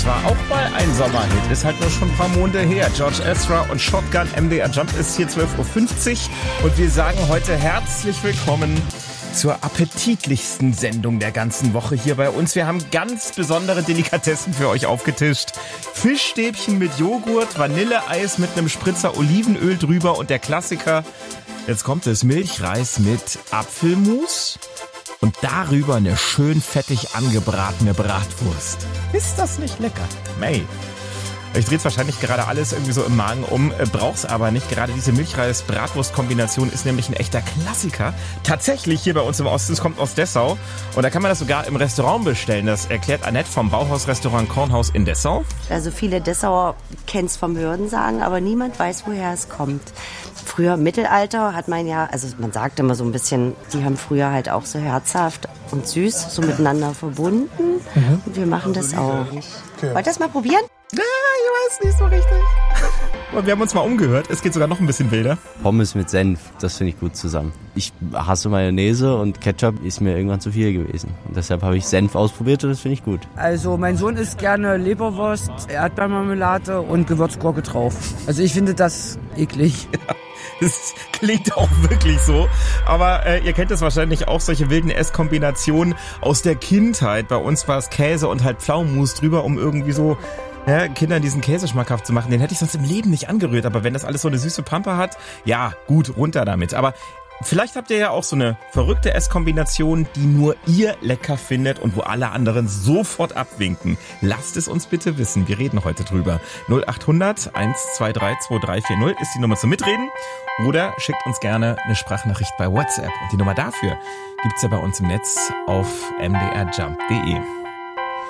war auch mal ein Sommerhit, ist halt nur schon ein paar Monate her. George Ezra und Shotgun, MDR Jump ist hier 12.50 Uhr und wir sagen heute herzlich willkommen zur appetitlichsten Sendung der ganzen Woche hier bei uns. Wir haben ganz besondere Delikatessen für euch aufgetischt. Fischstäbchen mit Joghurt, Vanilleeis mit einem Spritzer Olivenöl drüber und der Klassiker, jetzt kommt es, Milchreis mit Apfelmus und darüber eine schön fettig angebratene Bratwurst. Ist das nicht lecker? Mei. Ich drehe jetzt wahrscheinlich gerade alles irgendwie so im Magen um, brauch's aber nicht. Gerade diese Milchreis-Bratwurst-Kombination ist nämlich ein echter Klassiker. Tatsächlich hier bei uns im Osten, es kommt aus Dessau. Und da kann man das sogar im Restaurant bestellen. Das erklärt Annette vom Bauhaus-Restaurant Kornhaus in Dessau. Also viele Dessauer kennen es vom Hörensagen, aber niemand weiß, woher es kommt. Früher im Mittelalter hat man ja, also man sagt immer so ein bisschen, die haben früher halt auch so herzhaft und süß so miteinander verbunden. Und wir machen das auch. Okay. Wollt ihr das mal probieren? Ja, ich weiß nicht so richtig. Und wir haben uns mal umgehört. Es geht sogar noch ein bisschen wilder. Pommes mit Senf, das finde ich gut zusammen. Ich hasse Mayonnaise und Ketchup ist mir irgendwann zu viel gewesen. Und deshalb habe ich Senf ausprobiert und das finde ich gut. Also mein Sohn isst gerne Leberwurst, Erdbeermarmelade und Gewürzgurke drauf. Also ich finde das eklig. Ja. Das klingt auch wirklich so. Aber ihr kennt es wahrscheinlich auch, solche wilden Esskombinationen aus der Kindheit. Bei uns war es Käse und halt Pflaumenmus drüber, um irgendwie so Kindern diesen Käse schmackhaft zu machen. Den hätte ich sonst im Leben nicht angerührt. Aber wenn das alles so eine süße Pampe hat, ja, gut, runter damit. Aber vielleicht habt ihr ja auch so eine verrückte Esskombination, die nur ihr lecker findet und wo alle anderen sofort abwinken. Lasst es uns bitte wissen. Wir reden heute drüber. 0800 123 2340 ist die Nummer zum Mitreden. Oder schickt uns gerne eine Sprachnachricht bei WhatsApp. Und die Nummer dafür gibt's ja bei uns im Netz auf mdrjump.de.